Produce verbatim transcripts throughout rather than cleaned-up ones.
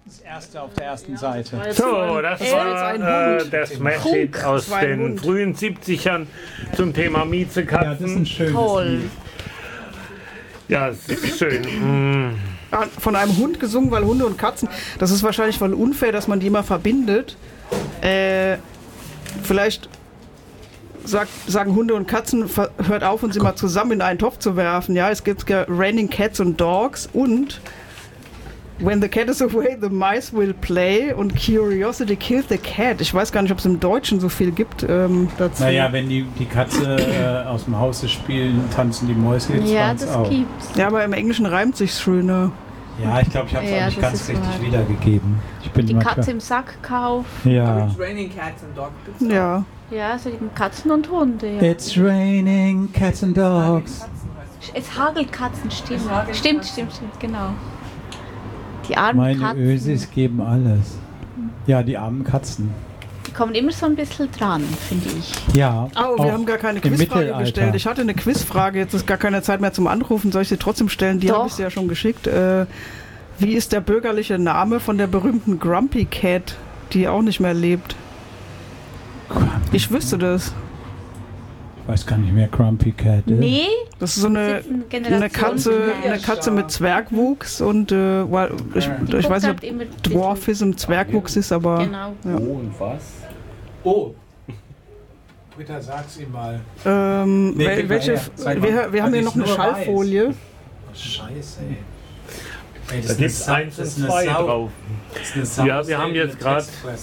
Das erste auf der ersten Seite. So, das war äh, der Smash-Hit aus den Hund. frühen siebzigern zum Thema Miezekatzen. Ja, das ist ein schönes Toll. Lied. Ja, es ist schön. Mm. Von einem Hund gesungen, weil Hunde und Katzen, das ist wahrscheinlich voll unfair, dass man die immer verbindet. Äh, vielleicht sagt, sagen Hunde und Katzen, hört auf, uns immer zusammen in einen Topf zu werfen. Ja, es gibt ja Raining Cats und Dogs und When the cat is away, the mice will play und Curiosity killed the cat. Ich weiß gar nicht, ob es im Deutschen so viel gibt ähm, dazu. Naja, wenn die, die Katze äh, aus dem Hause spielen, tanzen die Mäuse jetzt Ja, das auch. gibt's. Ja, aber im Englischen reimt sich's schöner. Ja, ich glaube, ich habe es Ja, auch nicht das ganz ist richtig wahr. wiedergegeben. Ich bin Die immer Katze klar. im Sack kauft. Ja. It's raining cats and dogs. Gibt's Ja. Ja, es sind Katzen und Hunde. Ja. It's raining cats and dogs. Es hagelt Katzen, stimmt. Stimmt, stimmt, stimmt, genau. Die armen Meine Katzen, Ösis geben alles. Ja, die armen Katzen. die kommen immer so ein bisschen dran, finde ich. Ja. Oh, wir auch haben gar keine im Quizfrage Mittelalter. gestellt. Ich hatte eine Quizfrage, jetzt ist gar keine Zeit mehr zum Anrufen. Soll ich sie trotzdem stellen? Die Doch. habe ich sie ja schon geschickt. Äh, wie ist der bürgerliche Name von der berühmten Grumpy Cat, die auch nicht mehr lebt? Ich wüsste das. Ich weiß gar nicht mehr, Grumpy Cat. Ist. Nee, Das ist so eine, das ist eine eine, Generation. Katze, eine Katze mit Zwergwuchs und äh, well, ich, Die ich weiß nicht, guckt halt immer- ob Dwarfism Zwergwuchs ist, aber Genau. Ja. Oh, und was? Oh. Britta, sag's ihm mal. ähm, Nee, wel, gib mal welche, her. Zeig wir, mal. wir haben Also hier ist noch eine nur Schallfolie. Scheiße, ey. Ey, Da gibt es eins und zwei drauf. Ja, wir haben jetzt gerade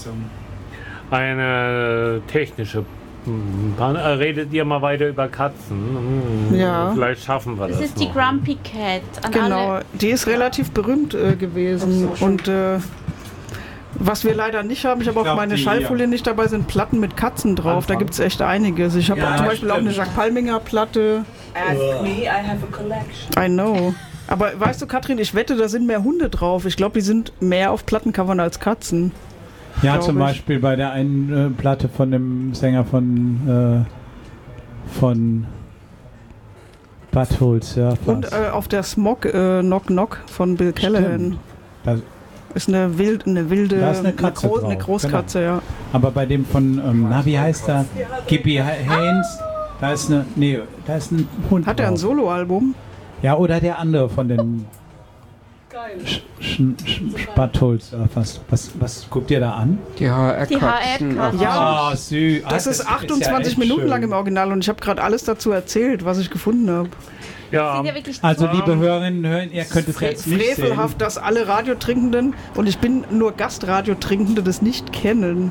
eine technische. Dann redet ihr mal weiter über Katzen. Hm, Ja. Vielleicht schaffen wir das. Das ist die noch. Grumpy Cat. An Genau, alle. die ist relativ berühmt äh, gewesen. Und äh, was wir leider nicht haben, ich habe Ich auch glaub, meine die, Schallfolie nicht dabei, sind Platten mit Katzen drauf. Da Anfang. gibt es echt einiges. Ich habe Ja, auch zum Beispiel auch eine stimmt. Jacques Palminger Platte. Ask me, I have a collection. I know. Aber weißt du, Katrin, ich wette, da sind mehr Hunde drauf. Ich glaube, die sind mehr auf Plattencovern als Katzen. Ja, glaub zum ich. Beispiel bei der einen äh, Platte von dem Sänger von, äh, von Butthole Surfers. Und äh, auf der Smog äh, Knock Knock von Bill Callahan. Da, Ist eine, wild, eine wilde, Da ist eine Katze Gro drauf, eine Großkatze, ja. aber bei dem von, ähm, na wie heißt der? Gibby Haynes, da ist eine, nee, da ist ein Hund Hat er ein drauf. Soloalbum? Ja, oder der andere von den Geil. Sch Sch Sch Butthole Surfers. Was, was guckt ihr da an? Die H R-Katzen. Die H R-Katzen. Ja. Ah, süß. Ah, Das ist achtundzwanzig ja echt Minuten schön. lang im Original und ich habe gerade alles dazu erzählt, was ich gefunden habe. Ja, Sind ja wirklich Also Ähm, liebe Hörerinnen und Hörer, ihr könnt es jetzt nicht Frevelhaft, dass alle Radiotrinkenden, und ich bin nur Gastradiotrinkende, das nicht kennen.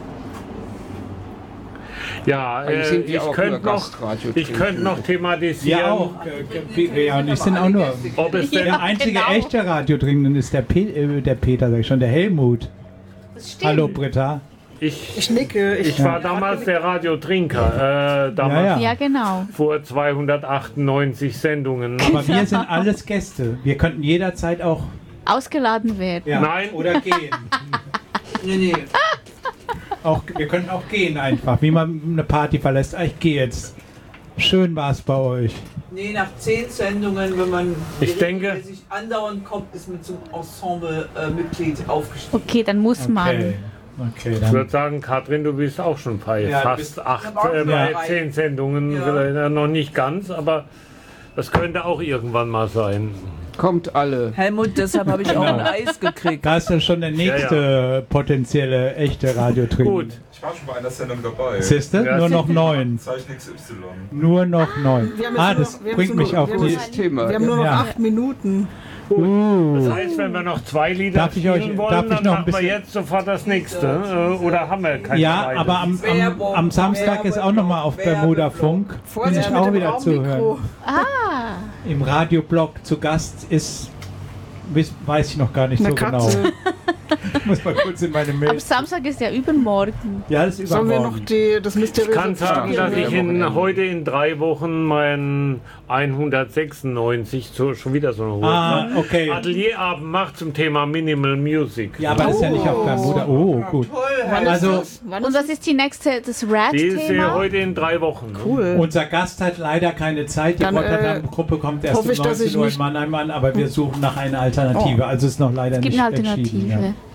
ja Eigentlich äh, sind wir ich auch könnte nur noch, Gastradio ich könnte noch sehen. thematisieren, Ja, auch. Äh, ja, und ich sind auch nur. ob es denn Der einzige Genau. echte Radiodringende ist der, Pe äh, der Peter, sag ich schon, der Helmut. Das stimmt. Hallo Britta. ich, Ich nicke. Ich, ich war damals der Radiotrinker, äh, damals Ja, ja. Ja, genau. vor zweihundertachtundneunzig Sendungen. Aber wir sind alles Gäste. Wir könnten jederzeit auch. Ausgeladen werden. Ja, Nein. Oder gehen. Nee, nee. Auch, wir könnten auch gehen einfach, wie man eine Party verlässt. Ah, ich gehe jetzt. Schön war es bei euch. Nee, nach zehn Sendungen, wenn man Ich denke- regelmäßig andauernd kommt, ist man zum Ensemble-Mitglied aufgestiegen. Okay, dann muss man. Okay, okay Ich dann. würde sagen, Katrin, du bist auch schon bei Ja, du fast bist- acht, Ich hab auch äh, schon bei drei. zehn Sendungen, Ja. vielleicht, äh, noch nicht ganz, aber das könnte auch irgendwann mal sein. Kommt alle. Helmut, deshalb habe ich auch ein Eis gekriegt. Da ist dann schon der nächste potenzielle echte Radiotrinker. Gut, Ich war schon bei einer Sendung dabei. Siehste? Ja. Nur noch neun. Zeichen X Y. Nur noch neun. Wir haben jetzt Ah, nur das noch- wir haben bringt so mich nur- auf wir die. haben Das Thema. wir haben nur noch Ja. acht Minuten. das Uh, heißt, wenn wir noch zwei Lieder Darf ich euch- spielen wollen, darf ich dann noch ein machen wir bisschen- jetzt sofort das nächste. Äh, oder haben wir kein ja, zweites? aber am, am, am Samstag ist auch nochmal auf Bermuda Funk. Bin Vorsicht ich mit auch dem wieder zuhören. Raummikro. Ah, Im Radioblog zu Gast ist, wiss- weiß ich noch gar nicht Eine so Katze. genau. Ich muss mal kurz in meine am Mails. Samstag ist ja übermorgen. Ja, das ist Sollen wir noch übermorgen. die, das mysteriöse Ich kann sagen, Stückchen dass ich hören? in, Wochenende. heute in drei Wochen mein hundertsechsundneunzig, so, schon wieder so eine hohe Ah, okay. Atelierabend macht zum Thema Minimal Music. Ja, aber das ist ja nicht auf Bermuda. Oh, gut. Wann Also- ist das? Wann Und ist was ist die nächste, das Die ist ja Rat-Thema? heute in drei Wochen. ne? cool. Unser Gast hat leider keine Zeit. Die Dann, äh, Rotterdam-Gruppe kommt erst hoffe um ich, dass ich neunzehn Uhr in nicht- Mannheim an, aber wir suchen nach einer Alternative. Oh. Also ist noch leider Es gibt nicht eine entschieden. Alternative. Ja.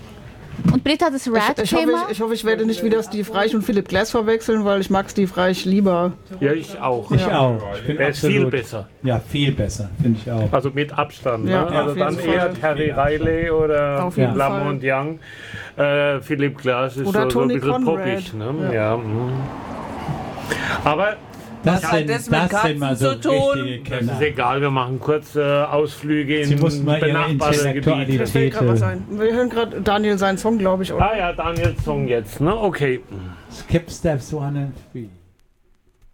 Und Britta, das Ich, ich, hoffe, Rat-Thema? ich, ich hoffe, ich werde nicht wieder Steve Reich und Philipp Glass verwechseln, weil ich mag Steve Reich lieber. Ja, ich auch. Ich auch. Ich bin Der ist absolut, viel besser. Ja, viel besser, finde ich auch. Also mit Abstand. Ja, Ne? ja, Also auf dann jeden eher Fall. Terry Riley oder Auf jeden Lamont Young. Äh, Philipp Glass ist Oder so, so ein Tony bisschen Conrad. poppig. Ne? Ja. Ja. mm. Aber Das Ja, sind, das mit das sind mal so Katzen zu tun. richtige das Kenner. ist egal, wir machen kurze äh, Ausflüge Sie in mussten mal ihre benachbarte Intellektualität- Gebiete. Das fällt gerade was ein. Wir hören gerade Daniel seinen Song, glaube ich. Oder? Ah ja, Daniels Song jetzt, ne? Okay. Skip steps one and three.